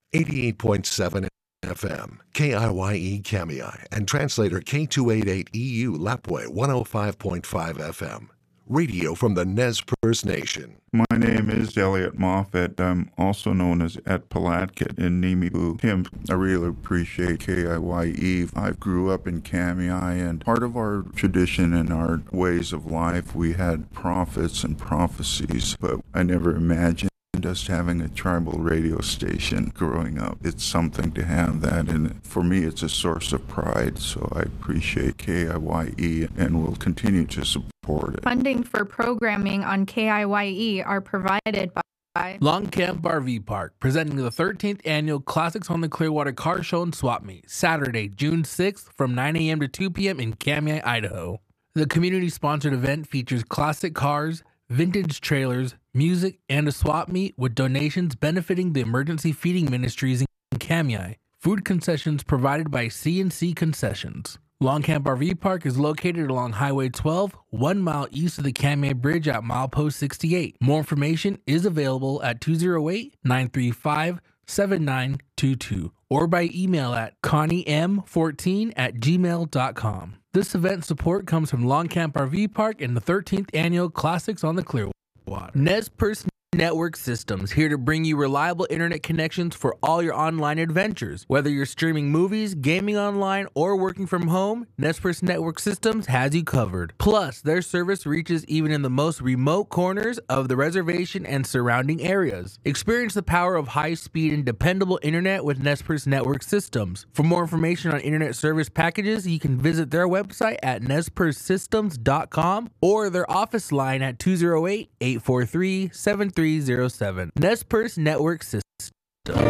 88.7 FM, KIYE Kamiai, and translator K288EU Lapway 105.5 FM. Radio from the Nez Perce Nation. My name is Elliot Moffat. I'm also known as Et Palatkit in Nimibu. Tim, I really appreciate KIYE. I grew up in Kamiai, and part of our tradition and our ways of life, we had prophets and prophecies, but I never imagined us having a tribal radio station growing up. It's something to have that, and for me it's a source of pride, so I appreciate KIYE and will continue to support it. Funding for programming on KIYE are provided by Long Camp RV Park, presenting the 13th Annual Classics on the Clearwater Car Show and Swap Meet, Saturday, June 6th from 9 a.m. to 2 p.m. in Kamiai, Idaho. The community-sponsored event features classic cars, vintage trailers, music, and a swap meet with donations benefiting the emergency feeding ministries in Kamiai. Food concessions provided by C&C Concessions. Long Camp RV Park is located along Highway 12, 1 mile east of the Kamiai Bridge at milepost 68. More information is available at 208-935-7922 or by email at conniem14@gmail.com. This event support comes from Long Camp RV Park and the 13th Annual Classics on the Clearwater. Nez Perce Network Systems, here to bring you reliable internet connections for all your online adventures. Whether you're streaming movies, gaming online, or working from home, Nez Perce Network Systems has you covered. Plus, their service reaches even in the most remote corners of the reservation and surrounding areas. Experience the power of high-speed and dependable internet with Nez Perce Network Systems. For more information on internet service packages, you can visit their website at nezpercesystems.com or their office line at 208-843-7307. Nez Perce Network Systems.